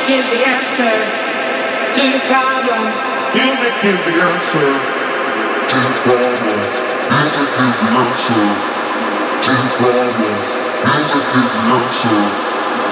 is the answer to your problems. Music is the answer to your problems. Music is the answer to your problems. Music is the answer.